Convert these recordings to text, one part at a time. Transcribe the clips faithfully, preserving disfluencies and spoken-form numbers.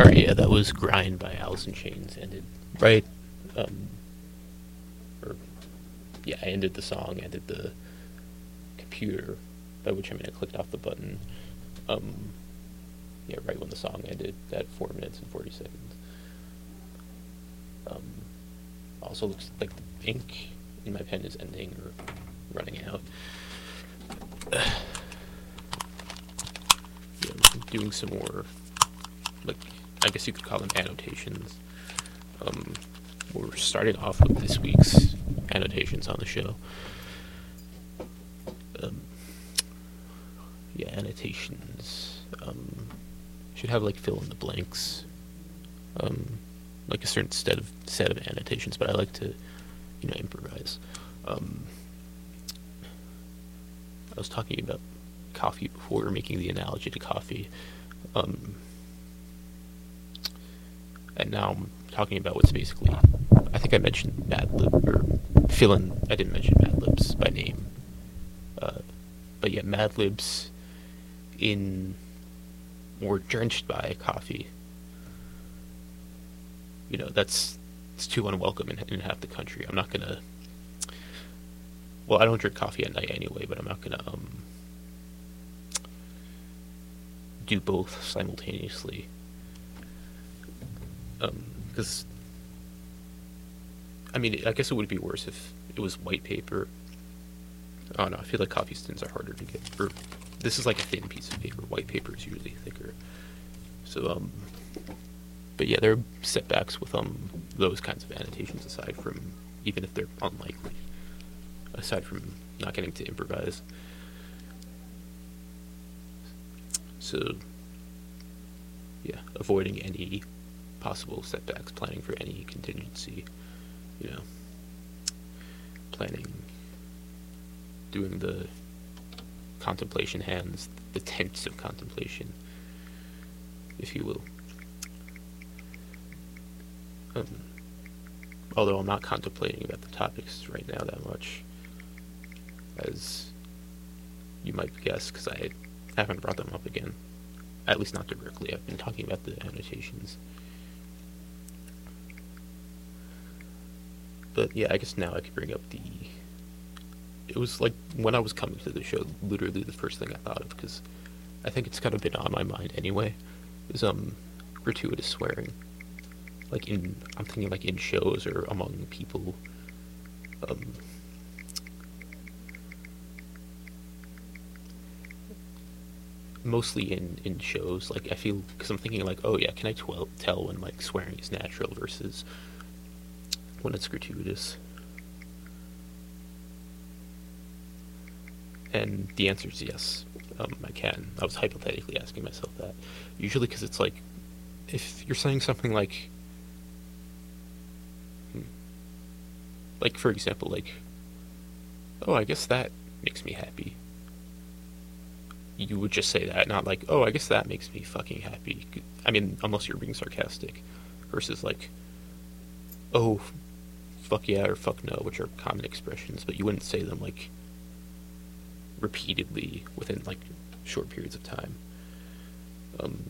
Alright, yeah, that was Grind by Alice in Chains. Ended right, um, or yeah, I ended the song, ended the computer, by which I mean I clicked off the button. Um, yeah, right when the song ended, at four minutes and forty seconds. Um, also looks like the ink in my pen is ending or running out. Yeah, I'm doing some more, like, I guess you could call them annotations. Um, we're starting off with this week's annotations on the show. Um, yeah, annotations. Um, should have, like, fill in the blanks. Um, like a certain set of set of annotations, but I like to, you know, improvise. Um, I was talking about coffee before, making the analogy to coffee. Um, and now I'm talking about what's basically, I think I mentioned Madlib, or fill in, I didn't mention Madlibs by name. Uh, but yeah, Madlibs in, or drenched by coffee. You know, that's, it's too unwelcome in, in half the country. I'm not gonna, well, I don't drink coffee at night anyway, but I'm not gonna, um, do both simultaneously. Um, because, I mean, I guess it would be worse if it was white paper. I don't know, I feel like coffee tins are harder to get, or, this is like a thin piece of paper, white paper is usually thicker. So, um, but yeah, there are setbacks with, um, those kinds of annotations aside from, even if they're unlikely, aside from not getting to improvise. So, yeah, avoiding any possible setbacks, planning for any contingency, you know, planning, doing the contemplation hands, the tense of contemplation, if you will. Um, although I'm not contemplating about the topics right now that much, as you might guess, because I haven't brought them up again. At least not directly. I've been talking about the annotations. But yeah, I guess now I could bring up the... It was like, when I was coming to the show, literally the first thing I thought of, because I think it's kind of been on my mind anyway, is um gratuitous swearing. Like in, I'm thinking like in shows or among people. Um, mostly in, in shows, like I feel, because I'm thinking like, oh yeah, can I twel- tell when like swearing is natural versus when it's gratuitous? And the answer is yes, um, I can. I was hypothetically asking myself that. Usually because it's like, if you're saying something like, hmm, like for example, like, oh, I guess that makes me happy. You would just say that, not like, oh, I guess that makes me fucking happy. I mean, unless you're being sarcastic. Versus like, oh, fuck yeah or fuck no, which are common expressions, but you wouldn't say them like repeatedly within like short periods of time. Um,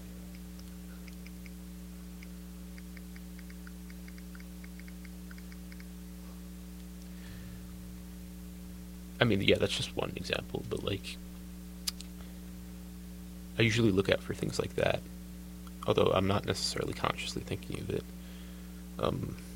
I mean, yeah, that's just one example, but like, I usually look out for things like that, although I'm not necessarily consciously thinking of it. Um,